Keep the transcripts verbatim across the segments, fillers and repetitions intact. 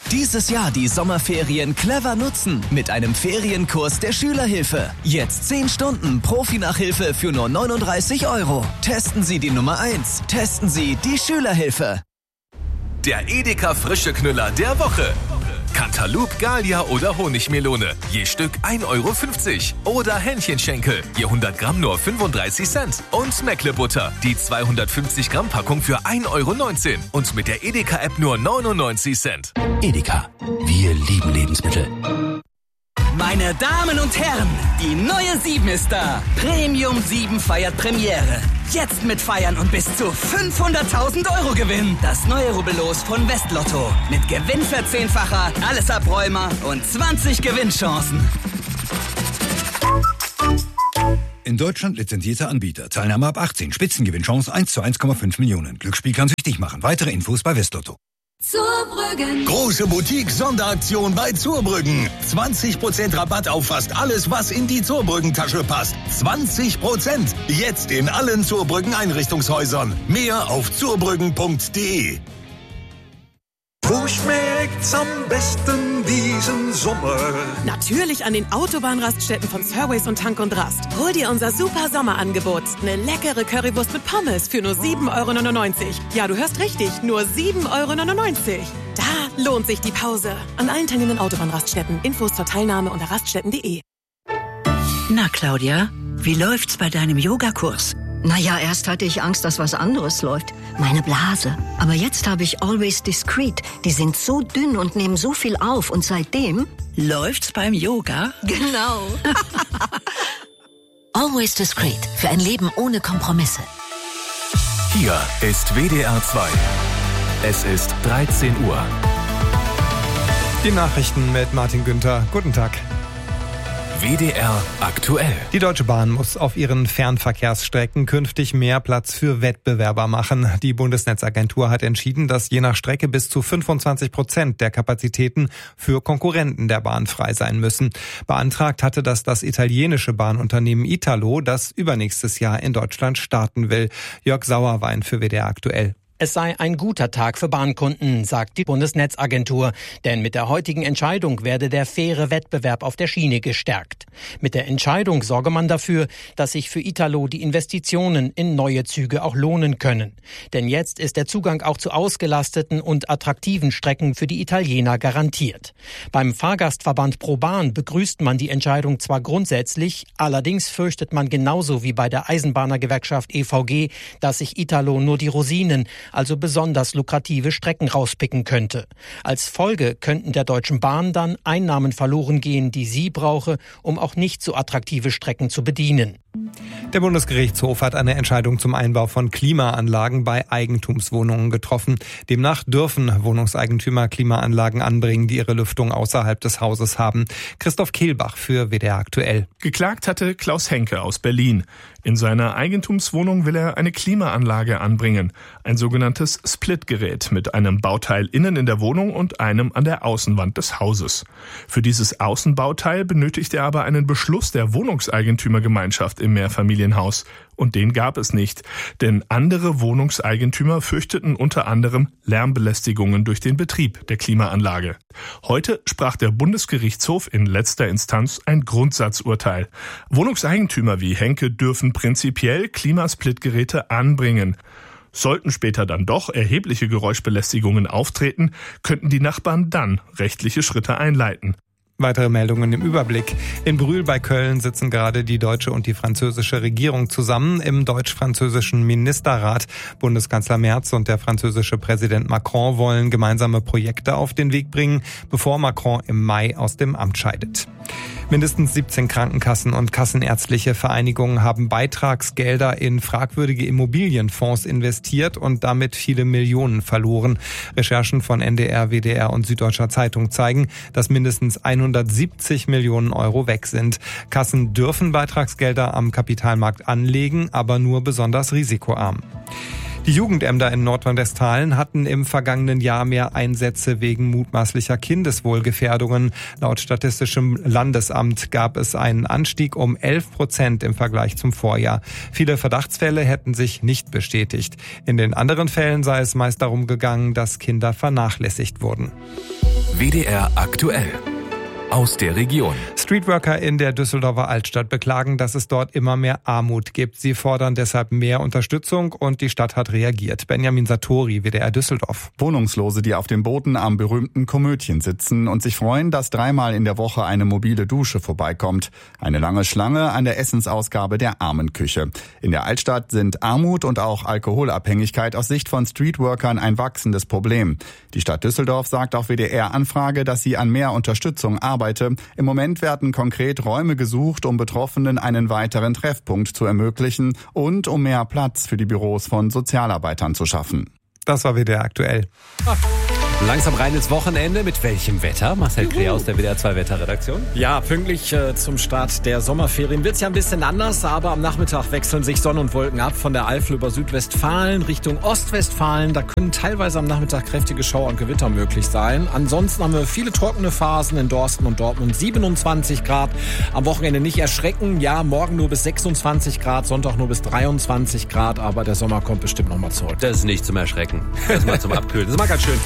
Dieses Jahr die Sommerferien clever nutzen mit einem Ferienkurs der Schülerhilfe. Jetzt zehn Stunden Profi-Nachhilfe für nur neununddreißig Euro. Testen Sie die Nummer eins. Testen Sie die Schülerhilfe. Der Edeka frische Knüller der Woche. Cantaloupe, Gallia oder Honigmelone. Je Stück ein Euro fünfzig. Oder Hähnchenschenkel. Je hundert Gramm nur fünfunddreißig Cent. Und Meckle-Butter. Die zweihundertfünfzig Gramm Packung für ein Euro neunzehn. Und mit der Edeka-App nur neunundneunzig Cent. Edeka. Wir lieben Lebensmittel. Meine Damen und Herren, die neue sieben ist da. Premium sieben feiert Premiere. Jetzt mitfeiern und bis zu fünfhunderttausend Euro gewinnen. Das neue Rubbellos von Westlotto. Mit Gewinnverzehnfacher, alles Abräumer und zwanzig Gewinnchancen. In Deutschland lizenzierter Anbieter. Teilnahme ab achtzehn. Spitzengewinnchance eins zu eins Komma fünf Millionen. Glücksspiel kann süchtig machen. Weitere Infos bei Westlotto. Zurbrüggen. Große Boutique-Sonderaktion bei Zurbrüggen. zwanzig Prozent Rabatt auf fast alles, was in die Zurbrüggen-Tasche passt. zwanzig Prozent. Jetzt in allen Zurbrüggen-Einrichtungshäusern. Mehr auf zurbrüggen punkt de. Wo schmeckt's am besten diesen Sommer? Natürlich an den Autobahnraststätten von Surways und Tank und Rast. Hol dir unser super Sommerangebot. Eine leckere Currywurst mit Pommes für nur sieben Euro neunundneunzig. Ja, du hörst richtig, nur sieben Euro neunundneunzig. Da lohnt sich die Pause. An allen teilnehmenden Autobahnraststätten. Infos zur Teilnahme unter raststätten punkt de. Na, Claudia, wie läuft's bei deinem Yogakurs? Naja, erst hatte ich Angst, dass was anderes läuft. Meine Blase. Aber jetzt habe ich Always Discreet. Die sind so dünn und nehmen so viel auf. Und seitdem... Läuft's beim Yoga? Genau. Always Discreet. Für ein Leben ohne Kompromisse. Hier ist W D R zwei. Es ist dreizehn Uhr. Die Nachrichten mit Martin Günther. Guten Tag. W D R aktuell. Die Deutsche Bahn muss auf ihren Fernverkehrsstrecken künftig mehr Platz für Wettbewerber machen. Die Bundesnetzagentur hat entschieden, dass je nach Strecke bis zu fünfundzwanzig Prozent der Kapazitäten für Konkurrenten der Bahn frei sein müssen. Beantragt hatte das das italienische Bahnunternehmen Italo, das übernächstes Jahr in Deutschland starten will. Jörg Sauerwein für W D R aktuell. Es sei ein guter Tag für Bahnkunden, sagt die Bundesnetzagentur. Denn mit der heutigen Entscheidung werde der faire Wettbewerb auf der Schiene gestärkt. Mit der Entscheidung sorge man dafür, dass sich für Italo die Investitionen in neue Züge auch lohnen können. Denn jetzt ist der Zugang auch zu ausgelasteten und attraktiven Strecken für die Italiener garantiert. Beim Fahrgastverband ProBahn begrüßt man die Entscheidung zwar grundsätzlich, allerdings fürchtet man genauso wie bei der Eisenbahnergewerkschaft E V G, dass sich Italo nur die Rosinen, also besonders lukrative Strecken rauspicken könnte. Als Folge könnten der Deutschen Bahn dann Einnahmen verloren gehen, die sie brauche, um auch nicht so attraktive Strecken zu bedienen. Der Bundesgerichtshof hat eine Entscheidung zum Einbau von Klimaanlagen bei Eigentumswohnungen getroffen. Demnach dürfen Wohnungseigentümer Klimaanlagen anbringen, die ihre Lüftung außerhalb des Hauses haben. Christoph Kehlbach für W D R aktuell. Geklagt hatte Klaus Henke aus Berlin. In seiner Eigentumswohnung will er eine Klimaanlage anbringen. Ein sogenanntes Splitgerät mit einem Bauteil innen in der Wohnung und einem an der Außenwand des Hauses. Für dieses Außenbauteil benötigt er aber einen Beschluss der Wohnungseigentümergemeinschaft im Mehrfamilienhaus. Und den gab es nicht. Denn andere Wohnungseigentümer fürchteten unter anderem Lärmbelästigungen durch den Betrieb der Klimaanlage. Heute sprach der Bundesgerichtshof in letzter Instanz ein Grundsatzurteil. Wohnungseigentümer wie Henke dürfen prinzipiell Klimasplitgeräte anbringen. Sollten später dann doch erhebliche Geräuschbelästigungen auftreten, könnten die Nachbarn dann rechtliche Schritte einleiten. Weitere Meldungen im Überblick. In Brühl bei Köln sitzen gerade die deutsche und die französische Regierung zusammen im deutsch-französischen Ministerrat. Bundeskanzler Merz und der französische Präsident Macron wollen gemeinsame Projekte auf den Weg bringen, bevor Macron im Mai aus dem Amt scheidet. Mindestens siebzehn Krankenkassen und kassenärztliche Vereinigungen haben Beitragsgelder in fragwürdige Immobilienfonds investiert und damit viele Millionen verloren. Recherchen von N D R, W D R und Süddeutscher Zeitung zeigen, dass mindestens hundertsiebzig Millionen Euro weg sind. Kassen dürfen Beitragsgelder am Kapitalmarkt anlegen, aber nur besonders risikoarm. Die Jugendämter in Nordrhein-Westfalen hatten im vergangenen Jahr mehr Einsätze wegen mutmaßlicher Kindeswohlgefährdungen. Laut Statistischem Landesamt gab es einen Anstieg um elf Prozent im Vergleich zum Vorjahr. Viele Verdachtsfälle hätten sich nicht bestätigt. In den anderen Fällen sei es meist darum gegangen, dass Kinder vernachlässigt wurden. W D R aktuell. Aus der Region. Streetworker in der Düsseldorfer Altstadt beklagen, dass es dort immer mehr Armut gibt. Sie fordern deshalb mehr Unterstützung und die Stadt hat reagiert. Benjamin Satori, W D R Düsseldorf. Wohnungslose, die auf dem Boden am berühmten Komödien sitzen und sich freuen, dass dreimal in der Woche eine mobile Dusche vorbeikommt. Eine lange Schlange an der Essensausgabe der Armenküche. In der Altstadt sind Armut und auch Alkoholabhängigkeit aus Sicht von Streetworkern ein wachsendes Problem. Die Stadt Düsseldorf sagt auf W D R-Anfrage, dass sie an mehr Unterstützung arbeitet. Im Moment werden konkret Räume gesucht, um Betroffenen einen weiteren Treffpunkt zu ermöglichen und um mehr Platz für die Büros von Sozialarbeitern zu schaffen. Das war W D R aktuell. Langsam rein ins Wochenende. Mit welchem Wetter? Marcel Klee aus der W D R zwei Wetterredaktion. Ja, pünktlich äh, zum Start der Sommerferien wird's ja ein bisschen anders, aber am Nachmittag wechseln sich Sonne und Wolken ab von der Eifel über Südwestfalen Richtung Ostwestfalen. Da können teilweise am Nachmittag kräftige Schauer und Gewitter möglich sein. Ansonsten haben wir viele trockene Phasen in Dorsten und Dortmund. siebenundzwanzig Grad. Am Wochenende nicht erschrecken. Ja, morgen nur bis sechsundzwanzig Grad, Sonntag nur bis dreiundzwanzig Grad, aber der Sommer kommt bestimmt nochmal zurück. Das ist nicht zum Erschrecken. Das ist mal zum Abkühlen. Das ist mal ganz schön.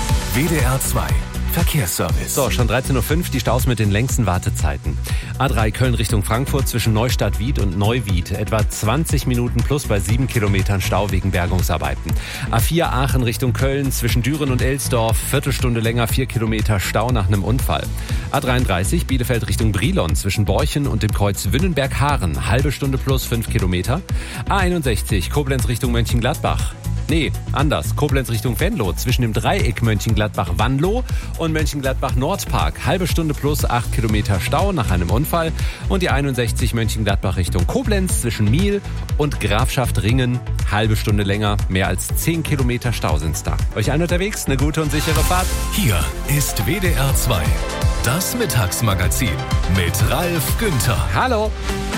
W D R zwei Verkehrsservice. So, schon dreizehn Uhr fünf, die Staus mit den längsten Wartezeiten. A drei Köln Richtung Frankfurt zwischen Neustadt-Wied und Neuwied. Etwa zwanzig Minuten plus bei sieben Kilometern Stau wegen Bergungsarbeiten. A vier Aachen Richtung Köln zwischen Düren und Elsdorf. Viertelstunde länger, vier Kilometer Stau nach einem Unfall. A dreiunddreißig Bielefeld Richtung Brilon zwischen Borchen und dem Kreuz Wünnenberg-Haaren. Halbe Stunde plus fünf Kilometer. A einundsechzig Koblenz Richtung Mönchengladbach. Nee, anders. Koblenz Richtung Venlo zwischen dem Dreieck Mönchengladbach-Wanlo und Mönchengladbach-Nordpark. Halbe Stunde plus acht Kilometer Stau nach einem Unfall. Und die einundsechzig Mönchengladbach Richtung Koblenz zwischen Miel und Grafschaft Ringen. Halbe Stunde länger, mehr als zehn Kilometer Stau sind's da. Euch allen unterwegs, eine gute und sichere Fahrt. Hier ist W D R zwei, das Mittagsmagazin mit Ralf Günther. Hallo.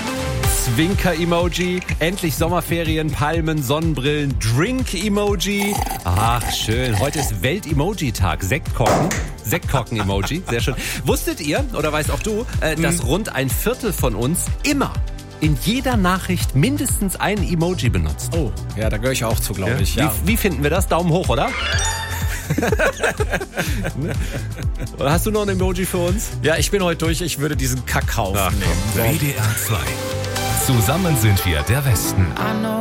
Zwinker-Emoji, endlich Sommerferien, Palmen, Sonnenbrillen, Drink-Emoji. Ach, schön. Heute ist Welt-Emoji-Tag. Sektkorken. Sektkorken-Emoji. Sehr schön. Wusstet ihr, oder weißt auch du, äh, dass hm. rund ein Viertel von uns immer in jeder Nachricht mindestens ein Emoji benutzt? Oh, ja, da gehöre ich auch zu, glaube ich. Ja. Wie, wie finden wir das? Daumen hoch, oder? Hast du noch ein Emoji für uns? Ja, ich bin heute durch. Ich würde diesen Kakao nehmen. W D R zwei. Zusammen sind wir der Westen.